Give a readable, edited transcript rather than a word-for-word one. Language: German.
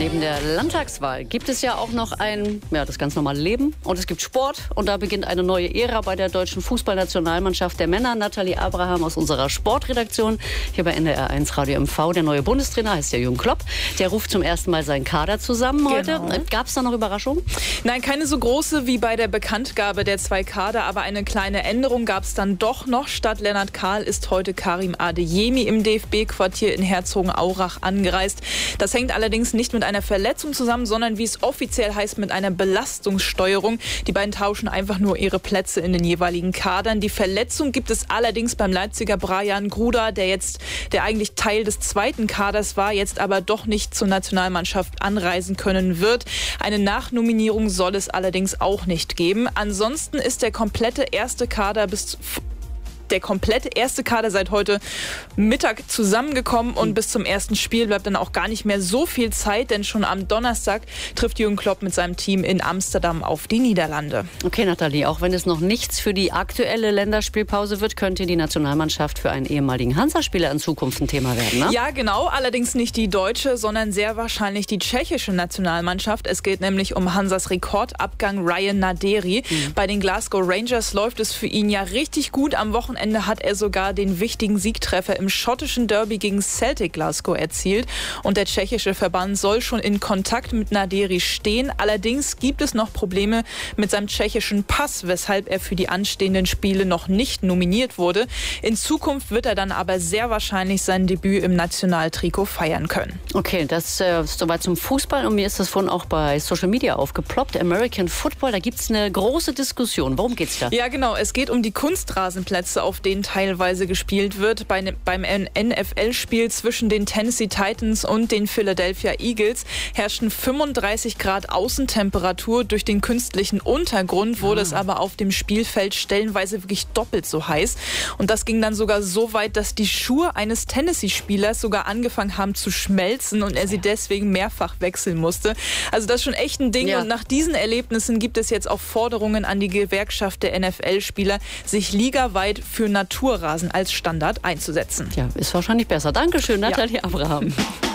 Neben der Landtagswahl gibt es ja auch noch das ganz normale Leben. Und es gibt Sport. Und da beginnt eine neue Ära bei der deutschen Fußballnationalmannschaft der Männer. Nathalie Abraham aus unserer Sportredaktion hier bei NDR1 Radio MV. Der neue Bundestrainer heißt ja Jürgen Klopp. Der ruft zum ersten Mal seinen Kader zusammen heute. Genau. Gab es da noch Überraschungen? Nein, keine so große wie bei der Bekanntgabe der zwei Kader. Aber eine kleine Änderung gab es dann doch noch. Statt Lennart Kahl ist heute Karim Adeyemi im DFB-Quartier in Herzogenaurach angereist. Das hängt allerdings nicht mit einer Verletzung zusammen, sondern wie es offiziell heißt, mit einer Belastungssteuerung. Die beiden tauschen einfach nur ihre Plätze in den jeweiligen Kadern. Die Verletzung gibt es allerdings beim Leipziger Brajan Gruda, der eigentlich Teil des zweiten Kaders war, jetzt aber doch nicht zur Nationalmannschaft anreisen können wird. Eine Nachnominierung soll es allerdings auch nicht geben. Ansonsten ist der komplette erste Kader seit heute Mittag zusammengekommen und bis zum ersten Spiel bleibt dann auch gar nicht mehr so viel Zeit, denn schon am Donnerstag trifft Jürgen Klopp mit seinem Team in Amsterdam auf die Niederlande. Okay, Nathalie, auch wenn es noch nichts für die aktuelle Länderspielpause wird, könnte die Nationalmannschaft für einen ehemaligen Hansa-Spieler in Zukunft ein Thema werden, ne? Ja, genau, allerdings nicht die deutsche, sondern sehr wahrscheinlich die tschechische Nationalmannschaft. Es geht nämlich um Hansas Rekordabgang Ryan Naderi. Bei den Glasgow Rangers läuft es für ihn ja richtig gut. Am Wochenende hat er sogar den wichtigen Siegtreffer im schottischen Derby gegen Celtic Glasgow erzielt. Und der tschechische Verband soll schon in Kontakt mit Naderi stehen. Allerdings gibt es noch Probleme mit seinem tschechischen Pass, weshalb er für die anstehenden Spiele noch nicht nominiert wurde. In Zukunft wird er dann aber sehr wahrscheinlich sein Debüt im Nationaltrikot feiern können. Okay, das ist soweit zum Fußball. Und mir ist das vorhin auch bei Social Media aufgeploppt. American Football, da gibt es eine große Diskussion. Worum geht's da? Ja, genau. Es geht um die Kunstrasenplätze, auf denen teilweise gespielt wird. Beim NFL-Spiel zwischen den Tennessee Titans und den Philadelphia Eagles herrschten 35 Grad Außentemperatur. Durch den künstlichen Untergrund wurde es aber auf dem Spielfeld stellenweise wirklich doppelt so heiß. Und das ging dann sogar so weit, dass die Schuhe eines Tennessee-Spielers sogar angefangen haben zu schmelzen und er sie deswegen mehrfach wechseln musste. Also das ist schon echt ein Ding. Ja. Und nach diesen Erlebnissen gibt es jetzt auch Forderungen an die Gewerkschaft der NFL-Spieler, sich ligaweit für Naturrasen als Standard einzusetzen. Ja, ist wahrscheinlich besser. Dankeschön, Nathalie Abraham.